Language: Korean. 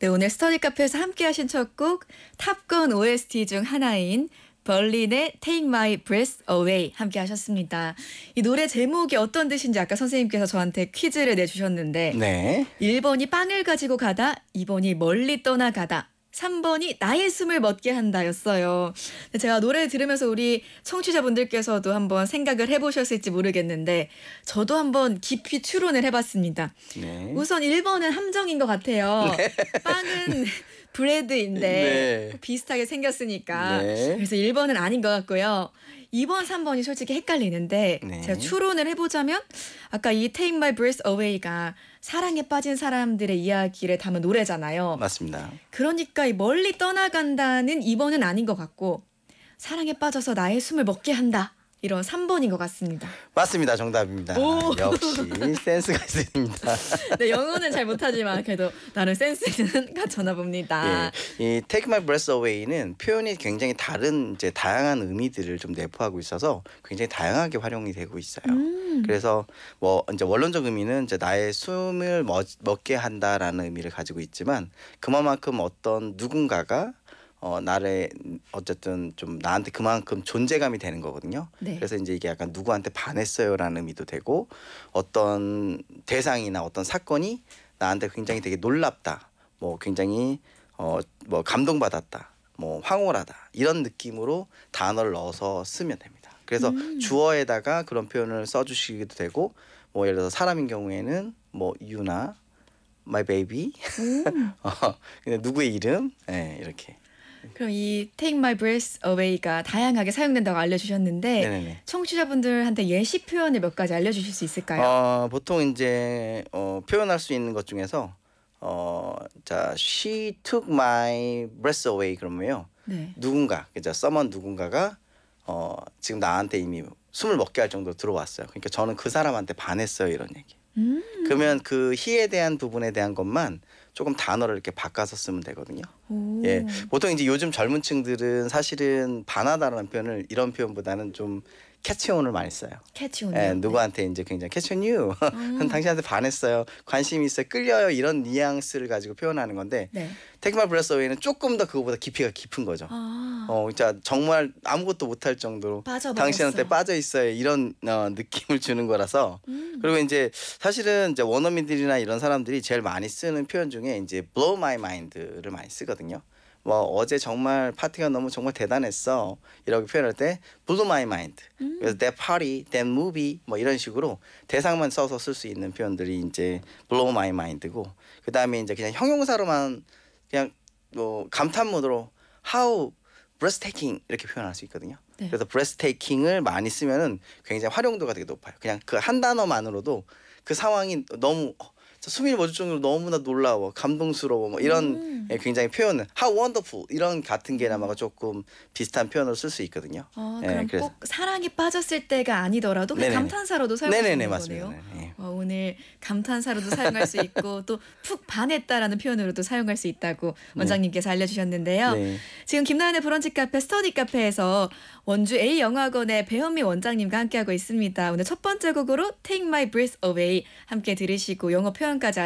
네, 오늘 스터디 카페에서 함께 하신 첫 곡 탑건 OST 중 하나인 벌린의 Take My Breath Away 함께 하셨습니다. 이 노래 제목이 어떤 뜻인지 아까 선생님께서 저한테 퀴즈를 내주셨는데 네. 1번이 빵을 가지고 가다, 2번이 멀리 떠나가다, 3번이 나의 숨을 멎게 한다였어요. 제가 노래 들으면서 우리 청취자분들께서도 한번 생각을 해보셨을지 모르겠는데 저도 한번 깊이 추론을 해봤습니다. 네. 우선 1번은 함정인 것 같아요. 빵은 브레드인데 네. 비슷하게 생겼으니까. 네. 그래서 1번은 아닌 것 같고요. 2번, 3번이 솔직히 헷갈리는데 네. 제가 추론을 해보자면 아까 이 Take My Breath Away가 사랑에 빠진 사람들의 이야기를 담은 노래잖아요. 맞습니다. 그러니까 이 멀리 떠나간다는 2번은 아닌 것 같고 사랑에 빠져서 나의 숨을 먹게 한다. 이런 3번인 것 같습니다. 맞습니다. 정답입니다. 오. 역시 센스가 있습니다. 네, 영어는 잘 못하지만 그래도 나름 센스는 갖춰나 봅니다. 이 Take My Breath Away는 표현이 굉장히 다른 이제 다양한 의미들을 좀 내포하고 있어서 굉장히 다양하게 활용이 되고 있어요. 그래서 뭐 이제 원론적 의미는 이제 나의 숨을 먹게 한다라는 의미를 가지고 있지만 그만큼 어떤 누군가가 나를 어쨌든 좀 나한테 그만큼 존재감이 되는 거거든요. 네. 그래서 이제 이게 약간 누구한테 반했어요라는 의미도 되고 어떤 대상이나 어떤 사건이 나한테 굉장히 되게 놀랍다, 뭐 굉장히 뭐 감동받았다, 뭐 황홀하다 이런 느낌으로 단어를 넣어서 쓰면 됩니다. 그래서 주어에다가 그런 표현을 써주시기도 되고 뭐 예를 들어서 사람인 경우에는 뭐 you나 my baby, 누구의 이름, 이렇게. 그럼 이 Take My Breath Away가 다양하게 사용된다고 알려주셨는데 네네네. 청취자분들한테 예시 표현을 몇 가지 알려주실 수 있을까요? 보통 이제 표현할 수 있는 것 중에서 자, she took my breath away 그러면요. 네. 누군가, 그죠? someone 누군가가 지금 나한테 이미 숨을 먹게 할 정도로 들어왔어요. 그러니까 저는 그 사람한테 반했어요, 이런 얘기. 그러면 그 he에 대한 부분에 대한 것만 조금 단어를 이렇게 바꿔서 쓰면 되거든요. 오. 예, 보통 이제 요즘 젊은 층들은 사실은 반하다라는 표현을 이런 표현보다는 좀 캐치온을 많이 써요. 캐치온이요. 예, 누구한테 이제 굉장히 캐치온 유, 당신한테 반했어요, 관심이 있어요, 끌려요 이런 뉘앙스를 가지고 표현하는 건데 네. Take My Breath Away는 조금 더 그거보다 깊이가 깊은 거죠. 진짜 정말 아무것도 못할 정도로 빠져버렸어. 당신한테 빠져 있어요 이런 느낌을 주는 거라서. 그리고 이제 사실은 이제 원어민들이나 이런 사람들이 제일 많이 쓰는 표현 중에 이제 blow my mind를 많이 쓰거든요. 뭐 어제 정말 파티가 너무 정말 대단했어 이렇게 표현할 때 blew my mind. 그래서 that party, that movie 뭐 이런 식으로 대상만 써서 쓸 수 있는 표현들이 이제 blow my mind고, 그 다음에 이제 그냥 형용사로만 그냥 뭐 감탄문으로 how breathtaking 이렇게 표현할 수 있거든요. 네. 그래서 breathtaking을 많이 쓰면은 굉장히 활용도가 되게 높아요. 그냥 그 한 단어만으로도 그 상황이 너무 숨이 멎을 정도로 너무나 놀라워, 감동스러워 뭐 이런 굉장히 표현은 how wonderful 이런 같은 게나마가 조금 비슷한 표현으로 쓸 수 있거든요. 그럼 그래서 꼭 사랑에 빠졌을 때가 아니더라도 그냥 네네네. 감탄사로도 사용할 수 네네네, 있는 맞습니다. 거네요. 네. 오늘 감탄사로도 사용할 수 있고 또 푹 반했다라는 표현으로도 사용할 수 있다고 원장님께서 알려주셨는데요. 네. 지금 김나연의 브런치 카페 스터디 카페에서 원주 A영화학원의 배현미 원장님과 함께하고 있습니다. 오늘 첫 번째 곡으로 Take My Breath Away 함께 들으시고 영어 표현까지